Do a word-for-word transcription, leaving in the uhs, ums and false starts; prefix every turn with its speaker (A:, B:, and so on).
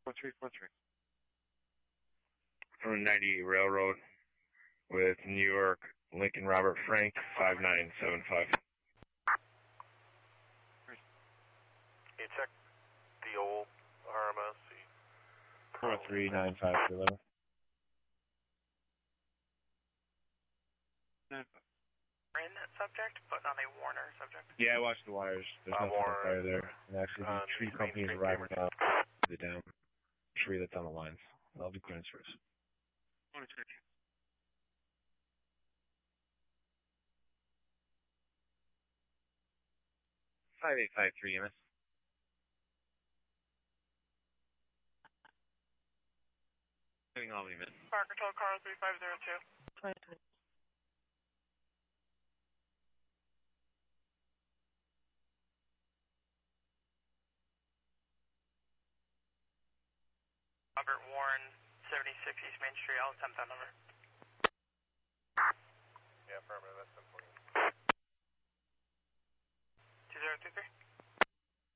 A: four three four three.
B: From ninety-eight Railroad with New York, Lincoln Robert Frank, five nine seven five.
C: You check the old R M S.
B: four three nine five two eleven.
D: In that subject, but on a Warner subject.
B: Yeah, I watched the wires. There's
C: Uh,
B: nothing on
C: Warner,
B: fire there. And actually, the
C: uh,
B: tree
C: Main
B: company is
C: Street
B: arriving
C: Gamer.
B: now. The damn tree that's on the lines. That'll be clearance first. Five eight five three, M S. Doing all of it.
D: Parker told Carl three five zero two.
E: twenty twenty.
D: Robert Warren, seventy-six East Main Street. I'll attempt that number.
C: Yeah, affirmative. That's ten forty.